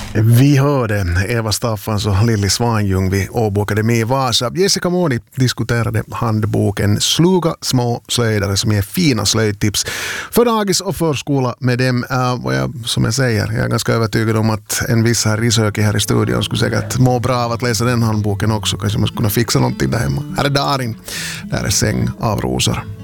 Vi hörde Eva Staffans och Lilly Svanjung vid Åbo Akademi i Vasa. Jessica Måni diskuterade handboken Sluga små slöjdare som ger fina slöjdtips för dagis och förskola med dem. Och som jag säger, jag är ganska övertygad om att en viss här Risöki här i studion skulle säkert må bra av att läsa den handboken också. Kanske man skulle kunna fixa någonting där hemma. Här är Darin, där är Säng av rosor.